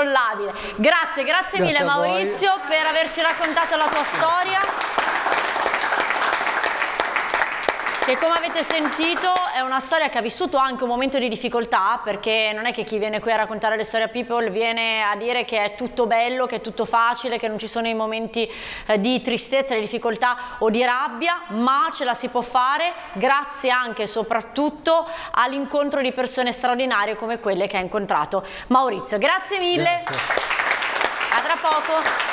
incontrollabile. Grazie mille Maurizio per averci raccontato la tua storia. Che come avete sentito è una storia che ha vissuto anche un momento di difficoltà, perché non è che chi viene qui a raccontare le storie a People viene a dire che è tutto bello, che è tutto facile, che non ci sono i momenti di tristezza, di difficoltà o di rabbia, ma ce la si può fare grazie anche e soprattutto all'incontro di persone straordinarie come quelle che ha incontrato Maurizio. Grazie mille, a tra poco.